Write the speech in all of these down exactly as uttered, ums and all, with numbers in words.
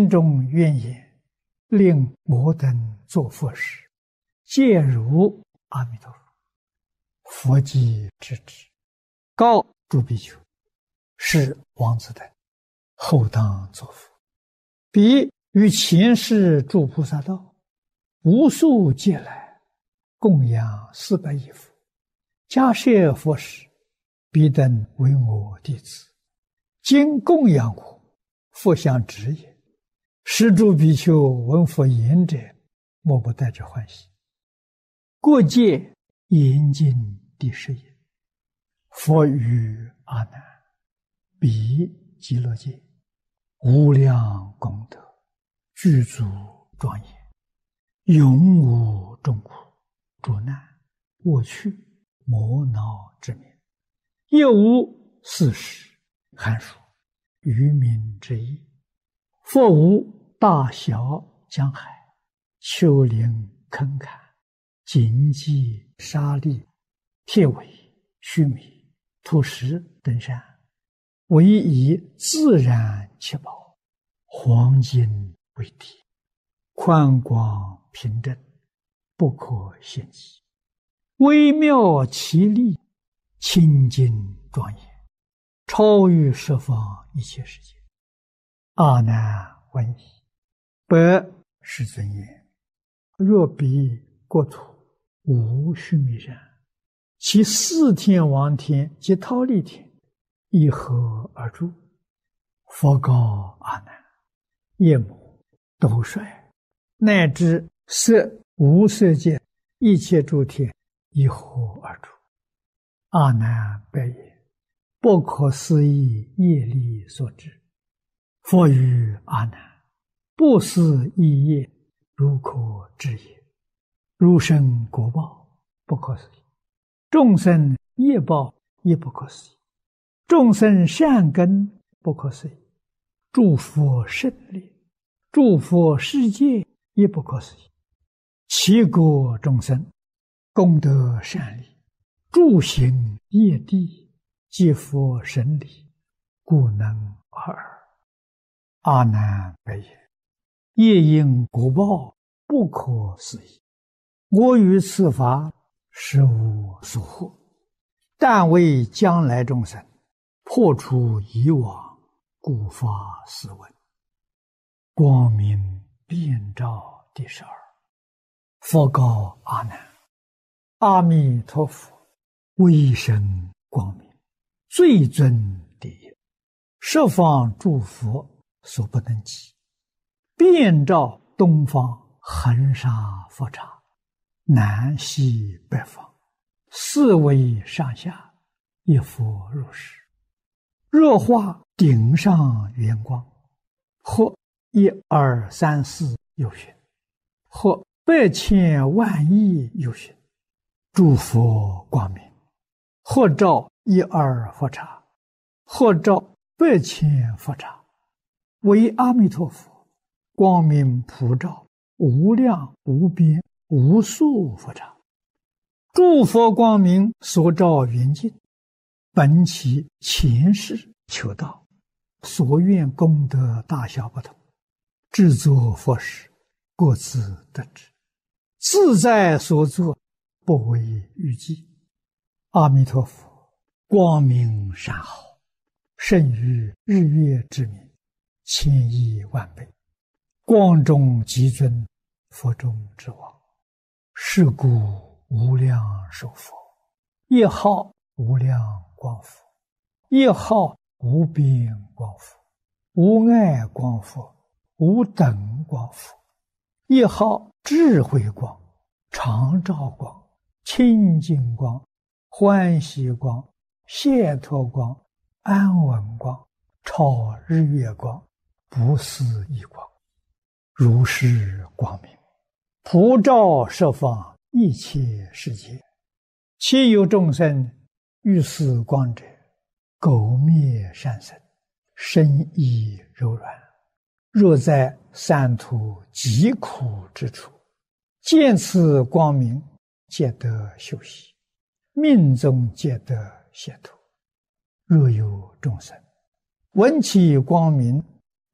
心中愿言，令我等作佛时，皆如阿弥陀佛。佛即知之，告诸比丘：是王子等，后当作佛。彼于前世诸菩萨道，无数劫来，供养四百亿佛。迦叶佛时，彼等为我弟子，今供养我，佛相知也。是诸比丘闻佛言者，莫不带着欢喜。过界严禁第十也。佛语阿难：彼极乐界，无量功德，具足庄严，永无众苦、诸难、恶趣、魔恼之名，亦无四时、寒暑、愚民之意。佛无大小江海、丘陵坑坎、荆棘沙砾、铁苇须弥、土石等山，唯以自然七宝，黄金为体，宽广平正，不可限计，微妙奇丽，清净庄严，超于十方一切世界。阿难闻已，白世尊言：若彼国土无须弥山，其四天王天及忉利天，以何而住？佛告阿难：夜幕、斗率，乃至色无色界一切诸天，以何而住？阿难白言：不可思议业力所致。佛语阿难：不思议业，如可知也。如生果报，不可思议；众生业报，亦不可思议；众生善根，不可思议；诸佛胜利，诸佛世界，亦不可思议。其国众生，功德善利，诸行业地，皆佛神理，故能尔。阿难白言：业因果报，不可思议。我于此法，实无所获，但为将来众生破除以往，故发斯文。光明遍照第十二。佛告阿难：阿弥陀佛威神光明，最尊第一，十方诸佛所不能及，遍照东方恒沙佛刹，南西北方，四维上下，一佛如是。若化顶上圆光，或一二三四有寻，或百千万亿有寻，诸佛光明，或照一二佛刹，或照百千佛刹，为阿弥陀佛光明普照无量无边无数佛刹。诸佛光明所照圆净，本其前世求道，所愿功德大小不同，制作佛时，各自得知，自在所作，不为预计。阿弥陀佛光明善好，胜于日月之明，千亿万倍，光中极尊，佛中之王。是故无量寿佛，一号无量光佛，一号无边光佛，无碍光佛，无等光佛，一号智慧光、常照光、清净光、欢喜光、解脱光、安稳光、超日月光、不思议光。如是光明普照十方一切世界，其有众生遇此光者，苟灭善身，身意柔软。若在三途极苦之处，见此光明，皆得休息，命中皆得解脱。若有众生闻其光明，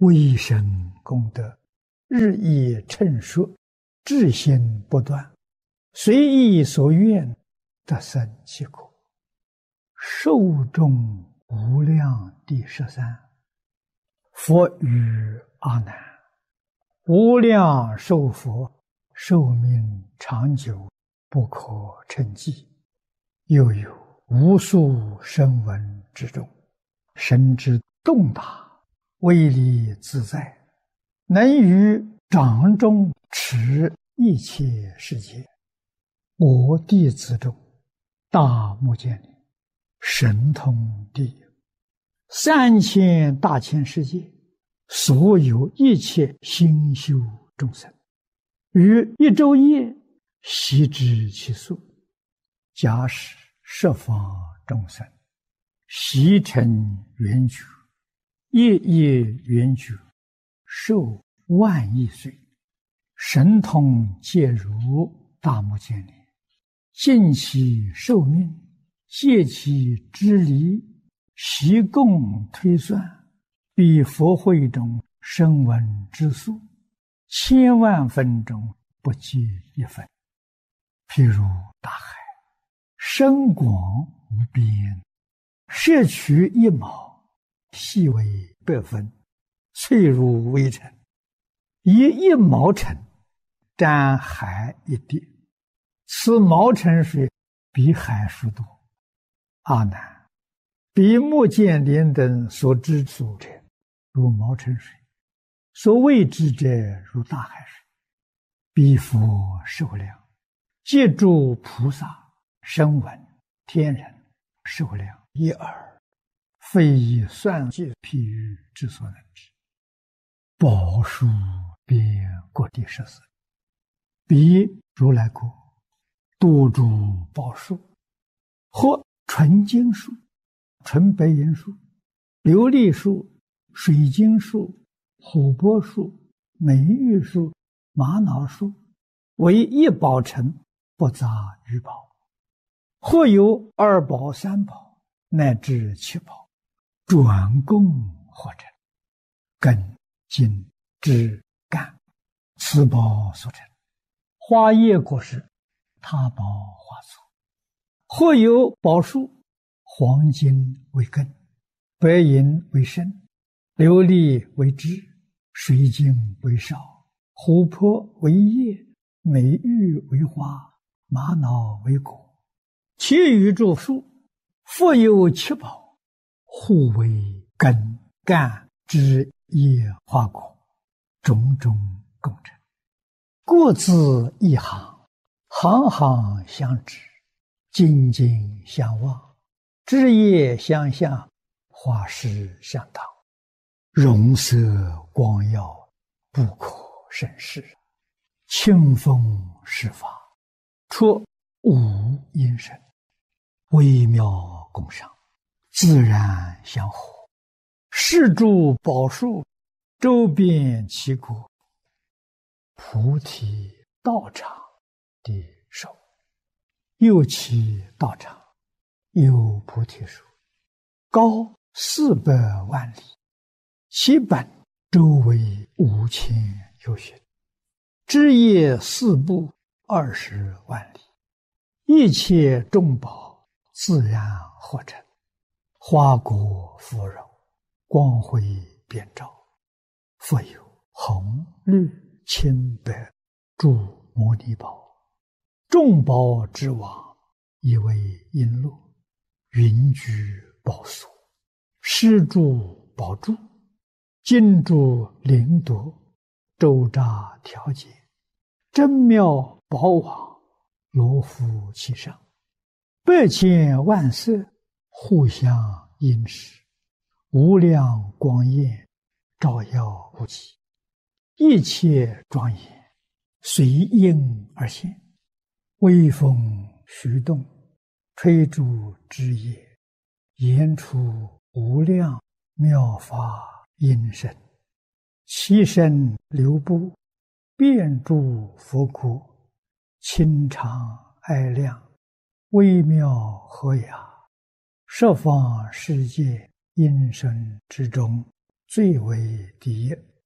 微生功德，日益称说，至心不断，随意所愿，得生其果。寿终无量第十三。佛语阿难：无量寿佛，寿命长久，不可称计。又有无数声闻之众，神之动大，威力自在，能于掌中持一切世界。我弟子中，大目犍连神通第一，三千大千世界，所有一切心修众生，于一昼夜悉知其数。假使十方众生，悉成圆觉，夜夜圆觉，寿万亿岁，神通皆如大目犍连，尽其寿命，借其之离，悉共推算，比佛会中声闻之数，千万分中不及一分。譬如大海，深广无边，摄取一毛，细为百分，脆如微尘，以一毛尘沾海一滴，此毛尘水比海数多。阿难，比目犍连等所知数者，如毛尘水；所谓知者，如大海水。彼佛寿量，借诸菩萨、声闻、天人寿量一耳，非以算计譬喻之所能知。宝树遍各地十四，彼如来国多诸宝树，或纯金树、纯白银树、琉璃树、水晶树、琥珀树、美玉树、玛瑙树，为一宝城，不杂于宝。或有二宝、三宝，乃至七宝，转供或成，根、茎、枝、干，此宝所成。花叶果实，他宝花簇。或有宝树，黄金为根，白银为身，琉璃为枝，水晶为少，琥珀为叶，美玉为花，玛瑙为果。其余诸树，复有七宝，互为根、干、枝、叶、花果，种种共成，各自一行，行行相知，紧紧相望，枝叶相向，花实相当，容色光耀，不可胜视。清风施法，出无因声，微妙共赏，自然相合。是诸宝树，周遍其国。菩提道场的寿，又其道场有菩提树，高四百万里，其本周围五千由旬，枝叶四部二十万里，一切众宝自然合成，花果芙蓉，光辉遍照。复有红、绿、青、白诸摩尼宝，众宝之王，以为璎珞，云居宝所，施诸宝柱，金珠灵夺，周匝调节，真妙宝网，罗敷其上，百千万色，互相映饰，无量光焰，照耀无极，一切庄严，随应而现，微风徐动，吹诸枝叶，言出无量妙法音声，其声流布，遍诸佛国，清长爱亮，微妙和雅，十方世界音声之中， 最为第一。